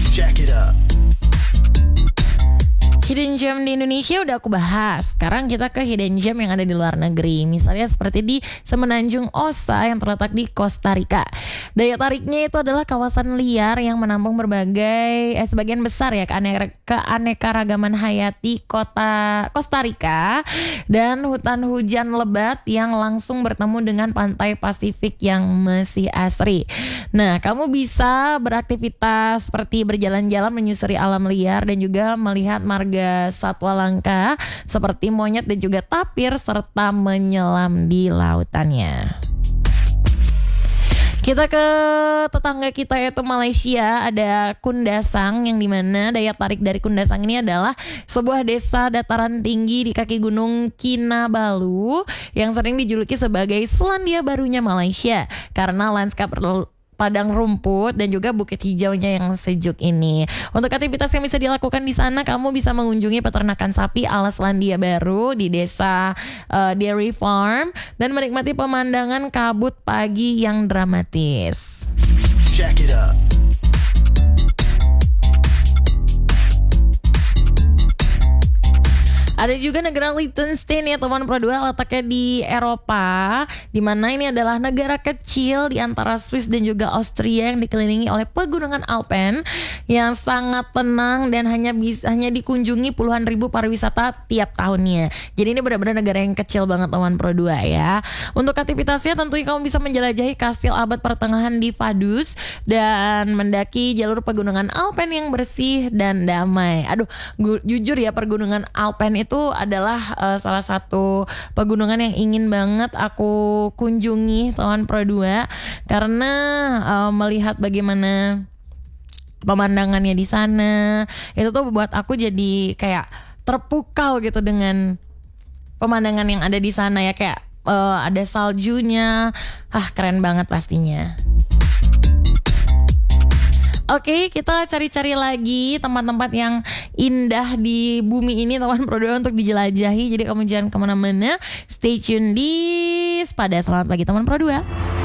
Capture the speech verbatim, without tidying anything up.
Check it up. Hidden gem di Indonesia udah aku bahas. Sekarang kita ke hidden gem yang ada di luar negeri. Misalnya seperti di Semenanjung Osa yang terletak di Costa Rica. Daya tariknya itu adalah kawasan liar yang menampung berbagai eh, sebagian besar ya keane- keanekaragaman hayati kota Costa Rica dan hutan hujan lebat yang langsung bertemu dengan pantai Pasifik yang masih asri. Nah, kamu bisa beraktivitas seperti berjalan-jalan menyusuri alam liar dan juga melihat marga satwa langka seperti monyet dan juga tapir serta menyelam di lautannya. Kita ke tetangga kita yaitu Malaysia, ada Kundasang yang dimana daya tarik dari Kundasang ini adalah sebuah desa dataran tinggi di kaki gunung Kinabalu yang sering dijuluki sebagai Selandia Barunya Malaysia karena lanskap padang rumput dan juga bukit hijaunya yang sejuk ini. Untuk aktivitas yang bisa dilakukan di sana, kamu bisa mengunjungi peternakan sapi ala Selandia Baru di desa uh, Dairy Farm dan menikmati pemandangan kabut pagi yang dramatis. Check it up. Ada juga negara Liechtenstein ya teman Pro dua, letaknya di Eropa, di mana ini adalah negara kecil di antara Swiss dan juga Austria yang dikelilingi oleh pegunungan Alpen yang sangat tenang dan hanya bisa hanya dikunjungi puluhan ribu pariwisata tiap tahunnya. Jadi ini benar-benar negara yang kecil banget teman Pro dua ya. Untuk aktivitasnya tentunya kamu bisa menjelajahi kastil abad pertengahan di Vaduz dan mendaki jalur pegunungan Alpen yang bersih dan damai. Aduh, gu- jujur ya pergunungan Alpen itu itu adalah uh, salah satu pegunungan yang ingin banget aku kunjungi teman Pro dua karena uh, melihat bagaimana pemandangannya di sana itu tuh buat aku jadi kayak terpukau gitu dengan pemandangan yang ada di sana ya, kayak uh, ada saljunya, ah keren banget pastinya. Oke, kita cari-cari lagi tempat-tempat yang indah di bumi ini teman Pro dua untuk dijelajahi. Jadi kamu jangan kemana-mana, stay tune di Spada. Selamat pagi teman Pro dua.